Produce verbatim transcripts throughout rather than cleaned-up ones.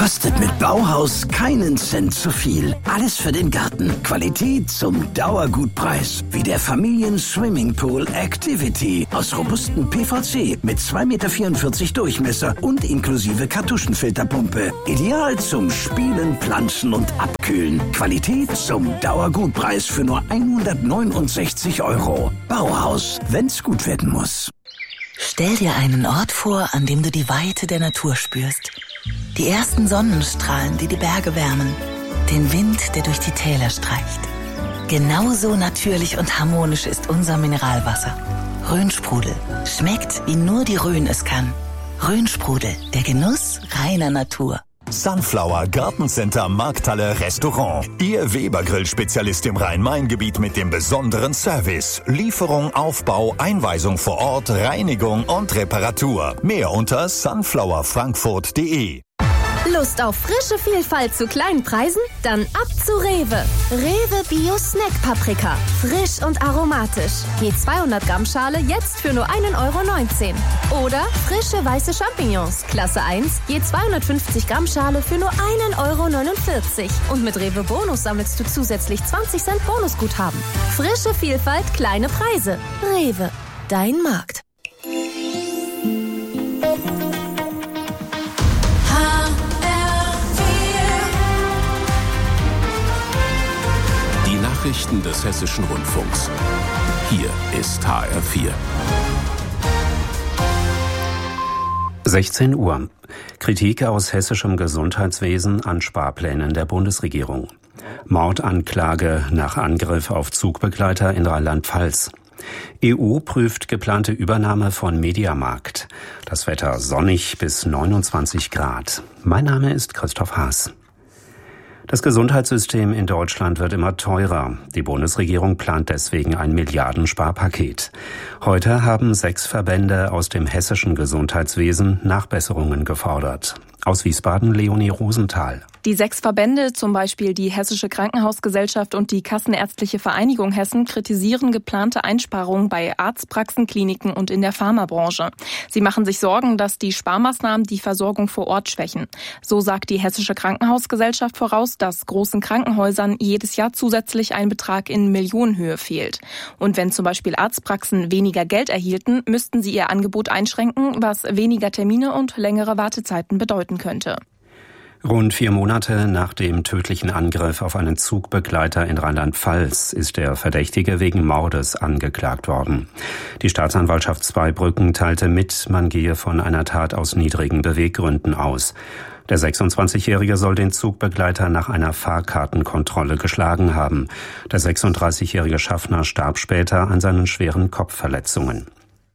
Kostet mit Bauhaus keinen Cent zu viel. Alles für den Garten. Qualität zum Dauergutpreis. Wie der Familien-Swimmingpool Activity aus robustem P V C mit zwei Komma vierundvierzig Meter Durchmesser und inklusive Kartuschenfilterpumpe. Ideal zum Spielen, Planschen und Abkühlen. Qualität zum Dauergutpreis für nur hundertneunundsechzig Euro. Bauhaus, wenn's gut werden muss. Stell dir einen Ort vor, an dem du die Weite der Natur spürst. Die ersten Sonnenstrahlen, die die Berge wärmen. Den Wind, der durch die Täler streicht. Genauso natürlich und harmonisch ist unser Mineralwasser. Rhönsprudel. Schmeckt, wie nur die Rhön es kann. Rhönsprudel, der Genuss reiner Natur. Sunflower Gartencenter Markthalle Restaurant. Ihr Weber-Grill-Spezialist im Rhein-Main-Gebiet mit dem besonderen Service. Lieferung, Aufbau, Einweisung vor Ort, Reinigung und Reparatur. Mehr unter sunflower frankfurt punkt de. Lust auf frische Vielfalt zu kleinen Preisen? Dann ab zu Rewe. Rewe Bio Snack Paprika. Frisch und aromatisch. Je zweihundert Gramm Schale jetzt für nur ein Euro neunzehn. Oder frische weiße Champignons. Klasse eins. Je zweihundertfünfzig Gramm Schale für nur ein Euro neunundvierzig. Und mit Rewe Bonus sammelst du zusätzlich zwanzig Cent Bonusguthaben. Frische Vielfalt, kleine Preise. Rewe. Dein Markt. Nachrichten des Hessischen Rundfunks. Hier ist H R vier. sechzehn Uhr. Kritik aus hessischem Gesundheitswesen an Sparplänen der Bundesregierung. Mordanklage nach Angriff auf Zugbegleiter in Rheinland-Pfalz. E U prüft geplante Übernahme von Mediamarkt. Das Wetter sonnig bis neunundzwanzig Grad. Mein Name ist Christoph Haas. Das Gesundheitssystem in Deutschland wird immer teurer. Die Bundesregierung plant deswegen ein Milliardensparpaket. Heute haben sechs Verbände aus dem hessischen Gesundheitswesen Nachbesserungen gefordert. Aus Wiesbaden Leonie Rosenthal. Die sechs Verbände, zum Beispiel die Hessische Krankenhausgesellschaft und die Kassenärztliche Vereinigung Hessen, kritisieren geplante Einsparungen bei Arztpraxen, Kliniken und in der Pharmabranche. Sie machen sich Sorgen, dass die Sparmaßnahmen die Versorgung vor Ort schwächen. So sagt die Hessische Krankenhausgesellschaft voraus, dass großen Krankenhäusern jedes Jahr zusätzlich ein Betrag in Millionenhöhe fehlt. Und wenn zum Beispiel Arztpraxen weniger Geld erhielten, müssten sie ihr Angebot einschränken, was weniger Termine und längere Wartezeiten bedeuten könnte. Rund vier Monate nach dem tödlichen Angriff auf einen Zugbegleiter in Rheinland-Pfalz ist der Verdächtige wegen Mordes angeklagt worden. Die Staatsanwaltschaft Zweibrücken teilte mit, man gehe von einer Tat aus niedrigen Beweggründen aus. Der sechsundzwanzigjährige soll den Zugbegleiter nach einer Fahrkartenkontrolle geschlagen haben. Der sechsunddreißigjährige Schaffner starb später an seinen schweren Kopfverletzungen.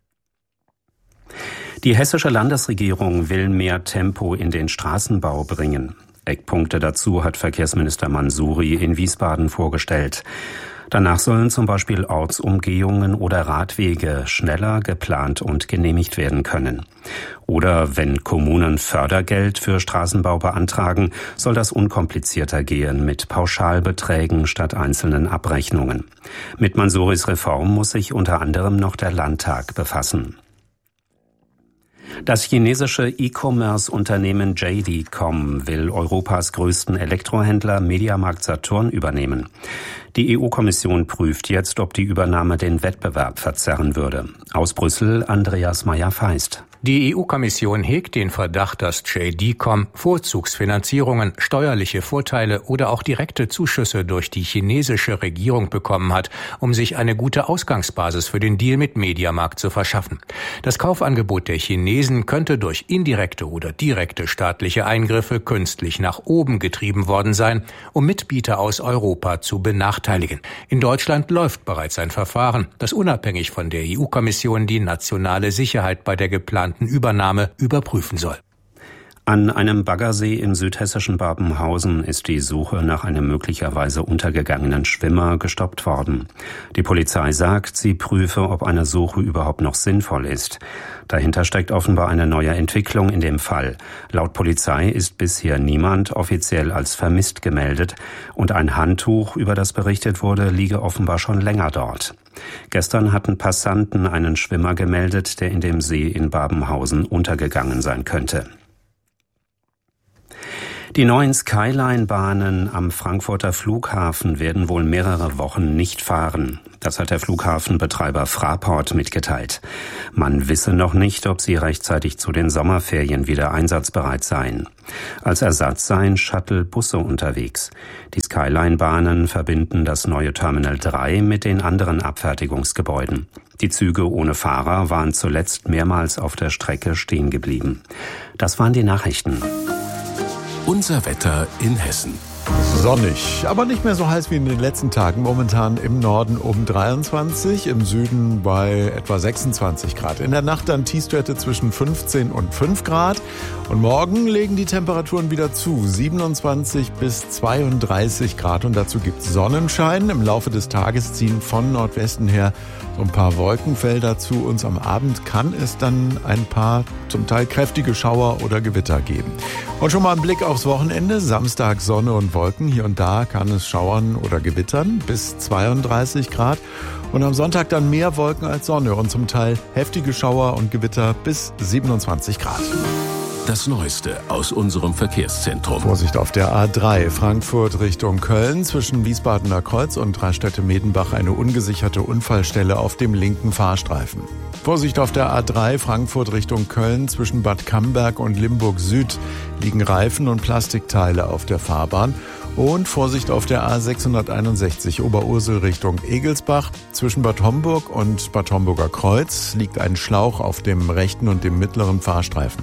Die hessische Landesregierung will mehr Tempo in den Straßenbau bringen. Eckpunkte dazu hat Verkehrsminister Mansouri in Wiesbaden vorgestellt. Danach sollen zum Beispiel Ortsumgehungen oder Radwege schneller geplant und genehmigt werden können. Oder wenn Kommunen Fördergeld für Straßenbau beantragen, soll das unkomplizierter gehen mit Pauschalbeträgen statt einzelnen Abrechnungen. Mit Mansouris Reform muss sich unter anderem noch der Landtag befassen. Das chinesische E-Commerce-Unternehmen J D Punkt com will Europas größten Elektrohändler Mediamarkt Saturn übernehmen. Die E U-Kommission prüft jetzt, ob die Übernahme den Wettbewerb verzerren würde. Aus Brüssel Andreas Meyer-Feist. Die E U-Kommission hegt den Verdacht, dass J D Punkt com Vorzugsfinanzierungen, steuerliche Vorteile oder auch direkte Zuschüsse durch die chinesische Regierung bekommen hat, um sich eine gute Ausgangsbasis für den Deal mit Mediamarkt zu verschaffen. Das Kaufangebot der Chinesen könnte durch indirekte oder direkte staatliche Eingriffe künstlich nach oben getrieben worden sein, um Mitbieter aus Europa zu benachteiligen. In Deutschland läuft bereits ein Verfahren, das unabhängig von der E U-Kommission die nationale Sicherheit bei der geplanten Übernahme überprüfen soll. An einem Baggersee im südhessischen Babenhausen ist die Suche nach einem möglicherweise untergegangenen Schwimmer gestoppt worden. Die Polizei sagt, sie prüfe, ob eine Suche überhaupt noch sinnvoll ist. Dahinter steckt offenbar eine neue Entwicklung in dem Fall. Laut Polizei ist bisher niemand offiziell als vermisst gemeldet und ein Handtuch, über das berichtet wurde, liege offenbar schon länger dort. Gestern hatten Passanten einen Schwimmer gemeldet, der in dem See in Babenhausen untergegangen sein könnte. Die neuen Skyline-Bahnen am Frankfurter Flughafen werden wohl mehrere Wochen nicht fahren. Das hat der Flughafenbetreiber Fraport mitgeteilt. Man wisse noch nicht, ob sie rechtzeitig zu den Sommerferien wieder einsatzbereit seien. Als Ersatz seien Shuttle-Busse unterwegs. Die Skyline-Bahnen verbinden das neue Terminal drei mit den anderen Abfertigungsgebäuden. Die Züge ohne Fahrer waren zuletzt mehrmals auf der Strecke stehen geblieben. Das waren die Nachrichten. Unser Wetter in Hessen. Sonnig, aber nicht mehr so heiß wie in den letzten Tagen. Momentan im Norden um dreiundzwanzig, im Süden bei etwa sechsundzwanzig Grad. In der Nacht dann Tiefstwerte zwischen fünfzehn und fünf Grad. Und morgen legen die Temperaturen wieder zu, siebenundzwanzig bis zweiunddreißig Grad. Und dazu gibt es Sonnenschein. Im Laufe des Tages ziehen von Nordwesten her so ein paar Wolkenfelder zu uns. Am Abend kann es dann ein paar zum Teil kräftige Schauer oder Gewitter geben. Und schon mal ein Blick aufs Wochenende. Samstag Sonne und Wolken. Hier und da kann es schauern oder gewittern bis zweiunddreißig Grad. Und am Sonntag dann mehr Wolken als Sonne und zum Teil heftige Schauer und Gewitter bis siebenundzwanzig Grad. Das Neueste aus unserem Verkehrszentrum. Vorsicht auf der A drei, Frankfurt Richtung Köln. Zwischen Wiesbadener Kreuz und Raststätte-Medenbach eine ungesicherte Unfallstelle auf dem linken Fahrstreifen. Vorsicht auf der A drei, Frankfurt Richtung Köln. Zwischen Bad Camberg und Limburg Süd liegen Reifen und Plastikteile auf der Fahrbahn. Und Vorsicht auf der A sechshunderteinundsechzig, Oberursel Richtung Egelsbach. Zwischen Bad Homburg und Bad Homburger Kreuz liegt ein Schlauch auf dem rechten und dem mittleren Fahrstreifen.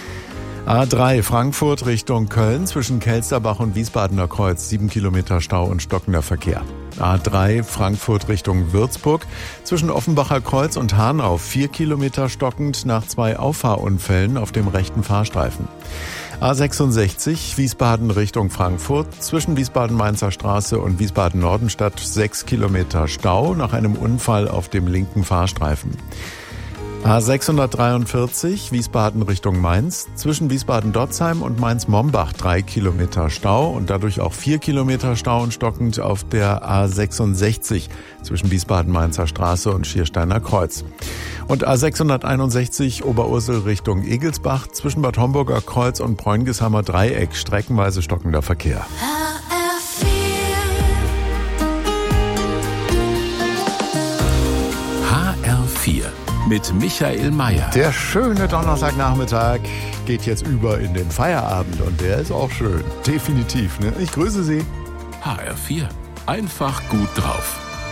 A drei, Frankfurt Richtung Köln, zwischen Kelsterbach und Wiesbadener Kreuz, sieben Kilometer Stau und stockender Verkehr. A drei, Frankfurt Richtung Würzburg, zwischen Offenbacher Kreuz und Hanau, vier Kilometer stockend nach zwei Auffahrunfällen auf dem rechten Fahrstreifen. A sechsundsechzig, Wiesbaden Richtung Frankfurt, zwischen Wiesbaden-Mainzer Straße und Wiesbaden-Nordenstadt, sechs Kilometer Stau nach einem Unfall auf dem linken Fahrstreifen. A sechshundertdreiundvierzig, Wiesbaden Richtung Mainz, zwischen Wiesbaden-Dotzheim und Mainz-Mombach drei Kilometer Stau und dadurch auch vier Kilometer Stau und stockend auf der A sechsundsechzig zwischen Wiesbaden-Mainzer Straße und Schiersteiner Kreuz. Und A sechshunderteinundsechzig Oberursel Richtung Egelsbach, zwischen Bad Homburger Kreuz und Bräungeshammer Dreieck streckenweise stockender Verkehr. H R vier mit Michael Mayer. Der schöne Donnerstagnachmittag geht jetzt über in den Feierabend und der ist auch schön. Definitiv, ne? Ich grüße Sie. H R vier. Einfach gut drauf.